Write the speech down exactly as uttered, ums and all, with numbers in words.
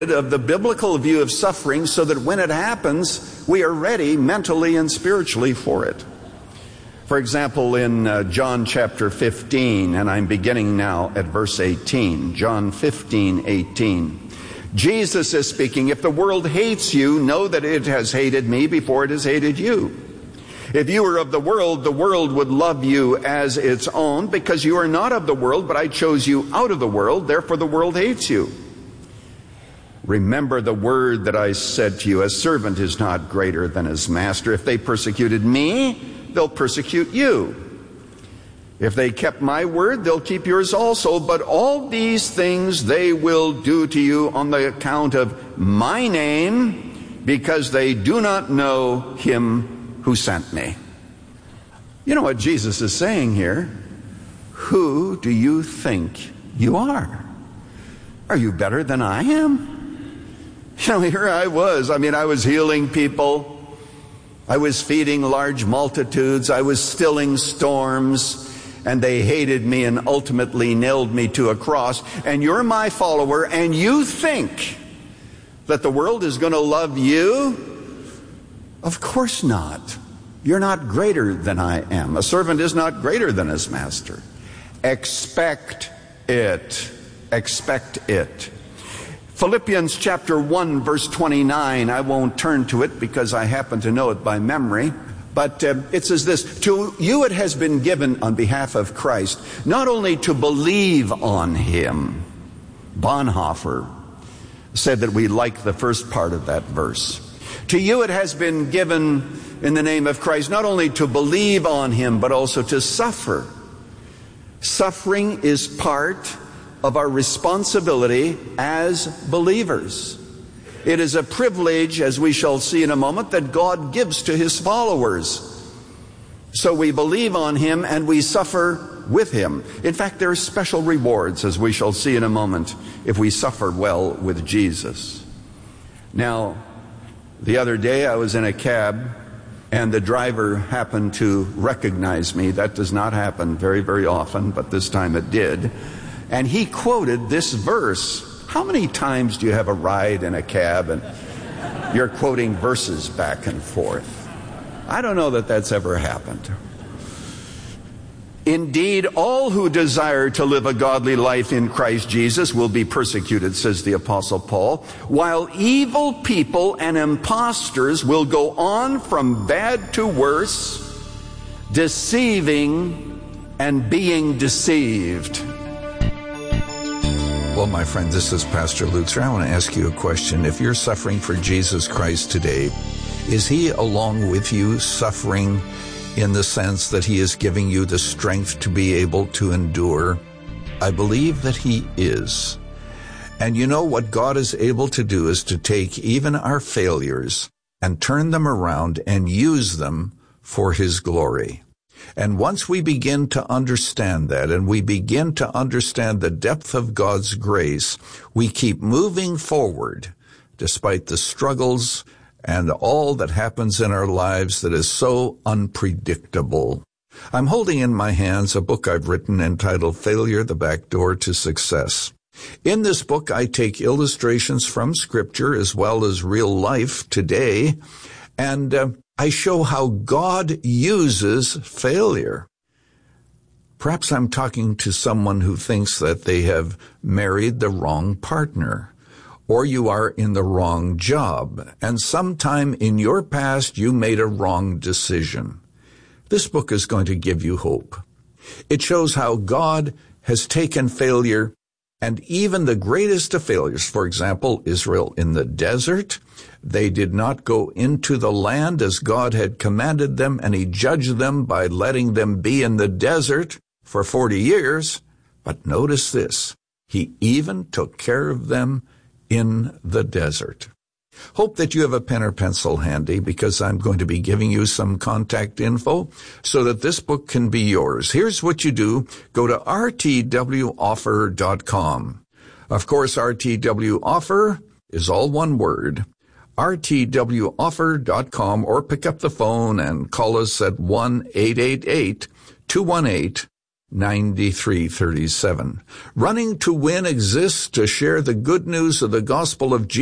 of the biblical view of suffering so that when it happens, we are ready mentally and spiritually for it. For example, in uh, John chapter fifteen, and I'm beginning now at verse eighteen, John fifteen, eighteen. Jesus is speaking, "If the world hates you, know that it has hated me before it has hated you. If you were of the world, the world would love you as its own, because you are not of the world, but I chose you out of the world, therefore the world hates you. Remember the word that I said to you, a servant is not greater than his master. If they persecuted me, they'll persecute you. If they kept my word, they'll keep yours also. But all these things they will do to you on the account of my name, because they do not know him who sent me." You know what Jesus is saying here? Who do you think you are? Are you better than I am? You know, here I was. I mean, I was healing people. I was feeding large multitudes. I was stilling storms. And they hated me and ultimately nailed me to a cross. And you're my follower, and you think that the world is going to love you? Of course not. You're not greater than I am. A servant is not greater than his master. Expect it. Expect it. Philippians chapter one, verse twenty-nine. I won't turn to it because I happen to know it by memory. But uh, it says this: "To you it has been given on behalf of Christ, not only to believe on him." Bonhoeffer said that we like the first part of that verse. To you it has been given in the name of Christ, not only to believe on him, but also to suffer. Suffering is part of our responsibility as believers. It is a privilege, as we shall see in a moment, that God gives to his followers. So we believe on him and we suffer with him. In fact, there are special rewards, as we shall see in a moment, if we suffer well with Jesus. Now, the other day I was in a cab and the driver happened to recognize me. That does not happen very, very often, but this time it did. And he quoted this verse. How many times do you have a ride in a cab and you're quoting verses back and forth? I don't know that that's ever happened. "Indeed, all who desire to live a godly life in Christ Jesus will be persecuted," says the Apostle Paul, "while evil people and impostors will go on from bad to worse, deceiving and being deceived." Well, my friend, this is Pastor Lutzer. I want to ask you a question. If you're suffering for Jesus Christ today, is he along with you suffering in the sense that he is giving you the strength to be able to endure? I believe that he is. And you know what God is able to do is to take even our failures and turn them around and use them for his glory. And once we begin to understand that, and we begin to understand the depth of God's grace, we keep moving forward despite the struggles and all that happens in our lives that is so unpredictable. I'm holding in my hands a book I've written entitled Failure, the Back Door to Success. In this book, I take illustrations from Scripture as well as real life today, and uh, I show how God uses failure. Perhaps I'm talking to someone who thinks that they have married the wrong partner, or you are in the wrong job, and sometime in your past you made a wrong decision. This book is going to give you hope. It shows how God has taken failure, and even the greatest of failures, for example, Israel in the desert. They did not go into the land as God had commanded them, and he judged them by letting them be in the desert for forty years. But notice this, he even took care of them in the desert. Hope that you have a pen or pencil handy, because I'm going to be giving you some contact info so that this book can be yours. Here's what you do. Go to r t w offer dot com. Of course, R T W Offer is all one word. r t w offer dot com, or pick up the phone and call us at one eight eight eight, two one eight, ninety-three thirty-seven. Running to Win exists to share the good news of the gospel of Jesus